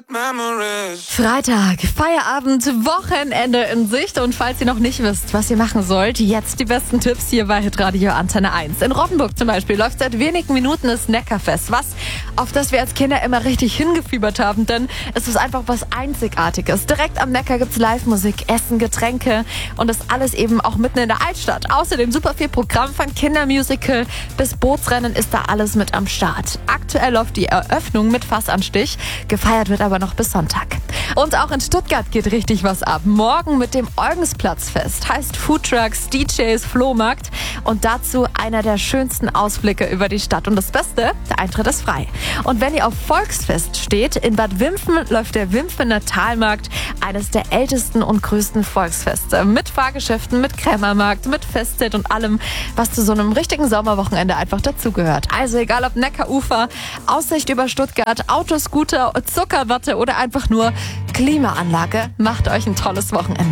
Freitag, Feierabend, Wochenende in Sicht. Und falls ihr noch nicht wisst, was ihr machen sollt, jetzt die besten Tipps hier bei Hitradio Antenne 1. In Rottenburg zum Beispiel läuft seit wenigen Minuten das Neckarfest. Was, auf das wir als Kinder immer richtig hingefiebert haben, denn es ist einfach was Einzigartiges. Direkt am Neckar gibt's Live-Musik, Essen, Getränke und das alles eben auch mitten in der Altstadt. Außerdem super viel Programm, von Kindermusical bis Bootsrennen ist da alles mit am Start. Aktuell läuft die Eröffnung mit Fassanstich, gefeiert wird aber noch bis Sonntag. Und auch in Stuttgart geht richtig was ab. Morgen mit dem Eugensplatzfest. Heißt Foodtrucks, DJs, Flohmarkt und dazu einer der schönsten Ausblicke über die Stadt. Und das Beste, der Eintritt ist frei. Und wenn ihr auf Volksfest steht, in Bad Wimpfen läuft der Wimpfener Talmarkt, eines der ältesten und größten Volksfeste. Mit Fahrgeschäften, mit Krämermarkt, mit Festzelt und allem, was zu so einem richtigen Sommerwochenende einfach dazugehört. Also egal ob Neckarufer, Aussicht über Stuttgart, Autoscooter, Zuckerwatte oder einfach nur Klimaanlage, macht euch ein tolles Wochenende.